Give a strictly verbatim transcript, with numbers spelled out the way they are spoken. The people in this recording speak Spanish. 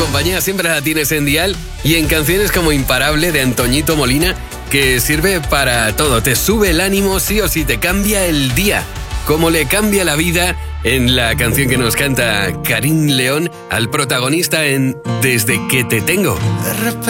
compañía siempre la tienes en dial y en canciones como Imparable de Antoñito Molina, que sirve para todo. Te sube el ánimo, sí o sí, te cambia el día. Como le cambia la vida en la canción que nos canta Karim León al protagonista en Desde que te tengo.